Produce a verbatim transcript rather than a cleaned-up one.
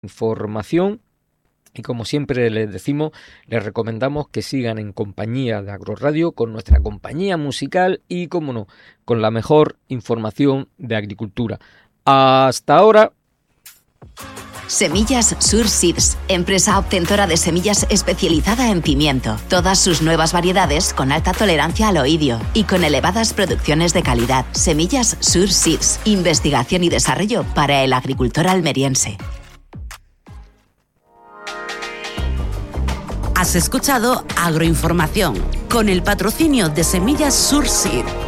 información. Y como siempre les decimos, les recomendamos que sigan en compañía de Agroradio, con nuestra compañía musical y, como no, con la mejor información de agricultura. Hasta ahora. Semillas Sur Seeds, empresa obtentora de semillas especializada en pimiento. Todas sus nuevas variedades con alta tolerancia al oidio y con elevadas producciones de calidad. Semillas Sur Seeds, investigación y desarrollo para el agricultor almeriense. Has escuchado Agroinformación con el patrocinio de Semillas Sur Seed.